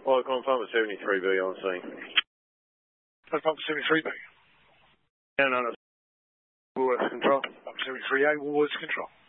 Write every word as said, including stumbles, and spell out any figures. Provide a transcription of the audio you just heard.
Well, confirm at seventy-three B on scene. Confirm seventy-three B. No, no, no. Woolworths Control. seventy-three A, Woolworths Control.